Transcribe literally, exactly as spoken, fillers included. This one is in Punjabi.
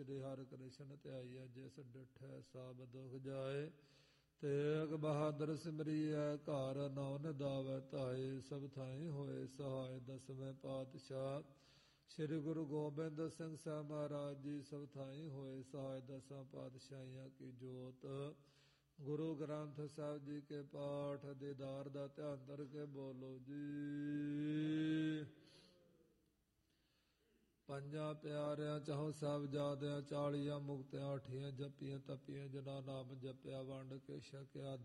ਸ਼੍ਰੀ ਹਰਿ ਕ੍ਰਿਸ਼ਨ ਧਿਆਈਐ, ਜਿਸ ਡਿਠੈ ਸਭ ਦੁਖ ਜਾਏ। ਤੇਗ ਬਹਾਦਰ ਸਿਮਰੀਐ, ਘਰ ਨੌ ਨਿਦਾਵੈ ਧਾਏ। ਸਭ ਥਾਈ ਹੋਏ ਸਹਾਇ, ਦਸਵੇਂ ਪਾਤਸ਼ਾਹ ਸ਼੍ਰੀ ਗੁਰੂ ਗੋਬਿੰਦ ਸਿੰਘ ਸਾਹਿਬ ਮਹਾਰਾਜ ਜੀ। ਸਭ ਥਾਈ ਹੋਏ ਸਹਾਇ, ਦਸਾਂ ਪਾਤਸ਼ਾਹੀਆਂ ਕੀ ਜੋਤ। ਗੁਰੂ ਗ੍ਰੰਥ ਸਾਹਿਬ ਜੀ ਕੇ ਪਾਠ ਦੀਦਾਰ ਦਾ ਧਿਆਨ ਧਰ ਕੇ ਬੋਲੋ ਜੀ। ਪੰਜਾਂ ਪਿਆਰਿਆਂ ਚਾਹੋ ਸਾਹਿਬਜ਼ਾਦਿਆਂ, ਚਾਲੀਆਂ ਮੁਕਤਿਆਂ, ਅਠੀਆਂ ਜੱਪੀਆਂ ਤਪੀਆਂ, ਜਿਨ੍ਹਾਂ ਨਾਮ ਜਪਿਆ ਵੰਡ ਕੇ ਛਕਿਆ